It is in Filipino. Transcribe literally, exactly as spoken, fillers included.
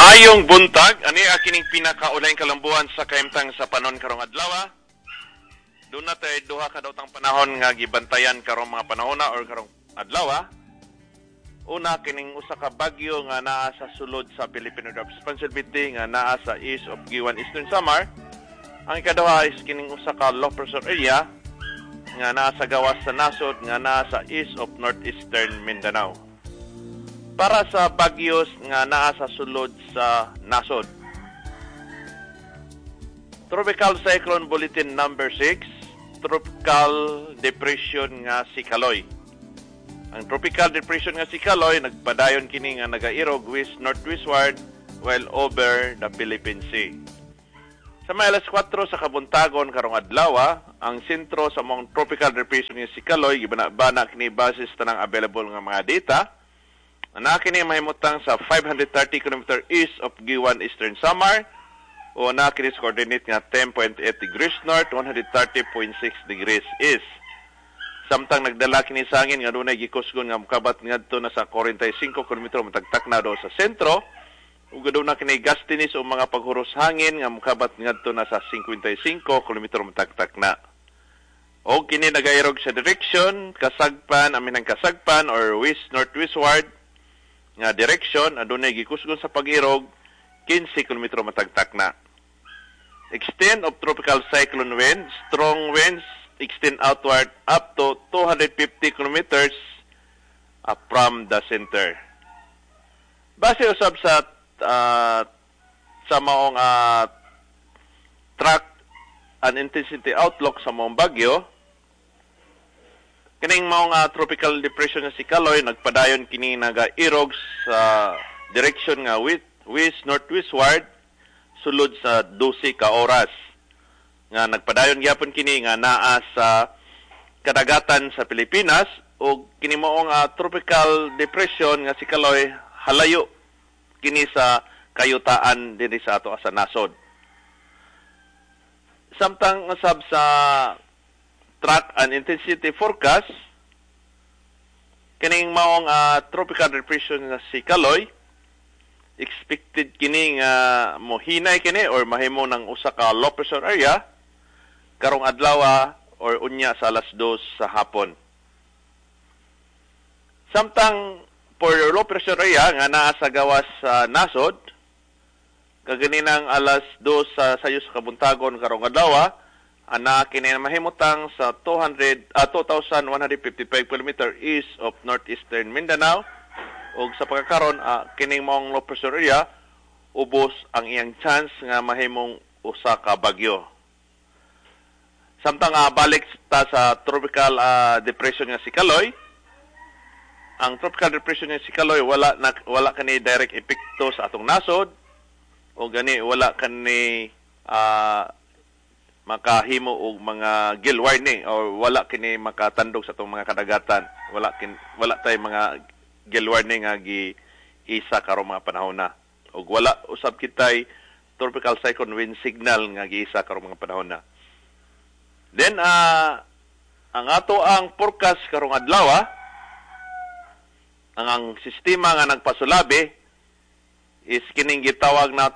Maayong buntag, ani akining pinakaulay kalambuan sa kaimtang sa panon karong adlaw. Doon na tayo duha ka daw tang panahon nga gibantayan karong mga panahona or karong adlaw. Una, kining usa ka bagyo nga naa sa sulod sa Philippine Weather Responsibility nga naa sa east of Giwan Eastern Samar. Ang ikaduha is kining usa ka low pressure area nga naa sa gawas sa nasod nga naa sa east of northeastern Mindanao. Para sa bagyos nga naa sa sulod sa nasod. Tropical Cyclone Bulletin number six, Tropical Depression nga si Kaloy. Ang Tropical Depression nga si Kaloy nagpadayon kini nga nagairog west northwestward well over the Philippine Sea. Sa may alas kwatro sa kabuntagon karong adlaw, ang sentro sa mong Tropical Depression nga si Kaloy gibana-bana kini basis tanang available nga mga data. Ana kini mahimutang sa five hundred thirty kilometers east of Giwan Eastern Samar o ana kini sa coordinate nga ten point eight degrees north, one hundred thirty point six degrees east. Samtang nagdala kini sa hangin nga dunay gikusgon nga mokabat ngadto na sa forty-five kilometers matagtak na do sa sentro ug aduna kini gastinis o mga paghuros hangin nga mokabat ngadto na sa fifty-five kilometers matagtak na. O kini nagairog sa direction kasagpan amin ang kasagpan or west northwestward nga direction adunay gikusgon sa pag-irog fifteen kilometers matagtak na. Extent of tropical cyclone wind, strong winds extend outward up to two hundred fifty kilometers uh, from the center. Base usab sa uh, sa maong uh, track and intensity outlook sa maong bagyo, kining maong uh, tropical depression nga si Kaloy nagpadayon kini nagairog sa direction nga west, west northwestward sulod sa twelve ka oras. Nga nagpadayon gyapon kini nga naa sa kadagatan sa Pilipinas ug kini maong uh, tropical depression nga si Kaloy halayo kini sa kayutaan dinhi sa ato sa nasod. Samtang usab sa track and intensity forecast kining maong uh, tropical depression nga si Kaloy expected kini nga uh, mohinay kini or mahimo ng usa ka low pressure area karong adlaw or unya sa alas dos sa hapon. Samtang for low pressure area nga naa sa gawas sa uh, nasod kaganinang alas dos sa sayos kabuntagon karong adlaw ana kini mahimutang sa two hundred uh, two thousand one hundred fifty-five kilometers east of northeastern Mindanao ug sa pagkakaron uh, kining maong low pressure area ubos ang iyang chance nga mahimong usa ka bagyo. Samtang uh, balik ta sa tropical uh, depression nga si Kaloy, ang tropical depression nga si Kaloy wala na, wala kani direct epekto sa atong nasod o gani wala kani uh, makahimo og mga gill warning or wala kini makatandog sa atong mga kadagatan. Wala kin wala tay mga gill warning nga gi isa karong mga panahon na. Ug wala usab kitay tropical cyclone wind signal nga giisa karong mga panahon na. Then uh, ang ato ang forecast karong adlaw ang, ang sistema nga nagpasulabi is kining gitawag na